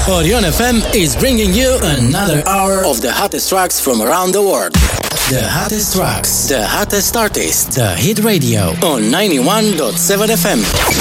Orion FM is bringing you another hour of the hottest tracks from around the world. The hottest tracks, the hottest artists, the hit radio on 91.7 FM.